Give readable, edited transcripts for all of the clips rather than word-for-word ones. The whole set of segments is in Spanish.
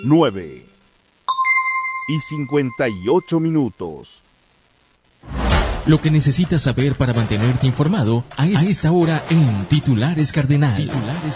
9:58. Lo que necesitas saber para mantenerte informado a esta hora en Titulares Cardenal.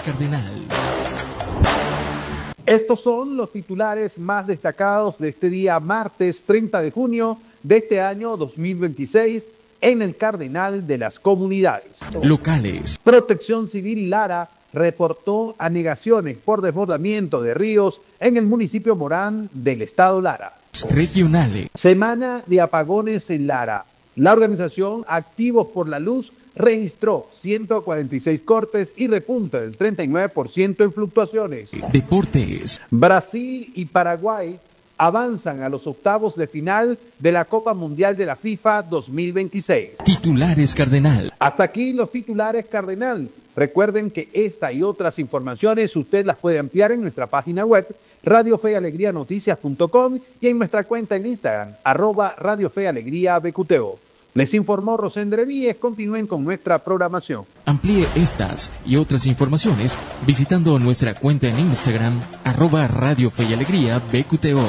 Estos son los titulares más destacados de este día martes 30 de junio de este año 2026 en el Cardenal de las Comunidades. Locales. Protección Civil Lara reportó anegaciones por desbordamiento de ríos en el municipio Morán del estado Lara. Regionales. Semana de apagones en Lara. La organización Activos por la Luz registró 146 cortes y repunte del 39% en fluctuaciones. Deportes. Brasil y Paraguay avanzan a los octavos de final de la Copa Mundial de la FIFA 2026. Titulares Cardenal. Hasta aquí los titulares Cardenal. Recuerden que esta y otras informaciones usted las puede ampliar en nuestra página web radiofealegrianoticias.com y en nuestra cuenta en Instagram @radiofealegriabqto. Les informó Rosendre Víez. Continúen con nuestra programación. Amplíe estas y otras informaciones visitando nuestra cuenta en Instagram @radiofealegriabqto.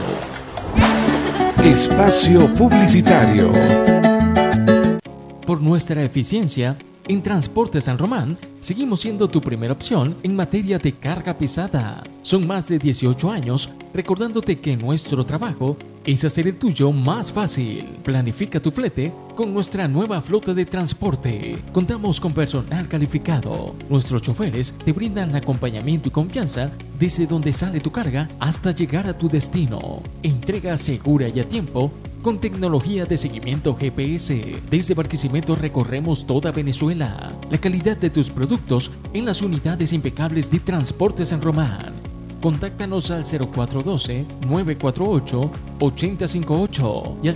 Espacio publicitario. Por nuestra eficiencia, en Transporte San Román, seguimos siendo tu primera opción en materia de carga pesada. Son más de 18 años recordándote que nuestro trabajo es hacer el tuyo más fácil. Planifica tu flete con nuestra nueva flota de transporte. Contamos con personal calificado. Nuestros choferes te brindan acompañamiento y confianza desde donde sale tu carga hasta llegar a tu destino. Entrega segura y a tiempo con tecnología de seguimiento GPS. Desde Barquisimeto recorremos toda Venezuela. La calidad de tus productos en las unidades impecables de Transporte San Román. Contáctanos al 0412-948-8058 y al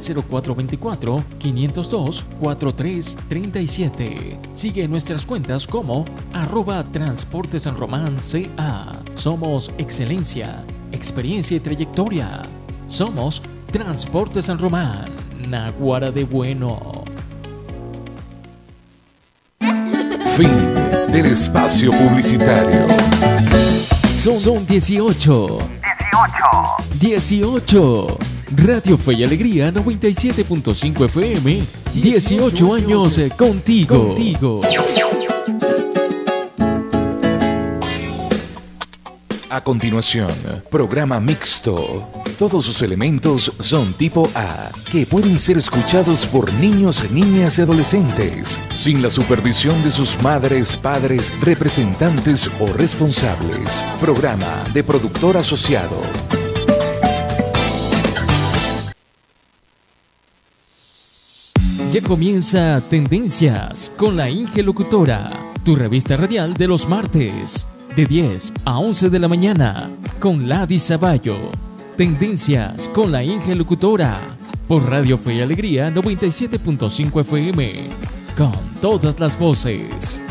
0424-502-4337. Sigue nuestras cuentas como @transportesanromanca. Somos excelencia, experiencia y trayectoria. Somos Transporte San Román, Naguara de Bueno. Fin del espacio publicitario. Son 18. 18. Radio Fe y Alegría 97.5 FM. 18 años contigo. A continuación, programa mixto. Todos sus elementos son tipo A, que pueden ser escuchados por niños, niñas y adolescentes, sin la supervisión de sus madres, padres, representantes o responsables. Programa de productor asociado. Ya comienza Tendencias con la Inge Locutora, tu revista radial de los martes, de 10 a 11 de la mañana, con Ladi Zavallo. Tendencias con la Inge Locutora, por Radio Fe y Alegría 97.5 FM, con todas las voces.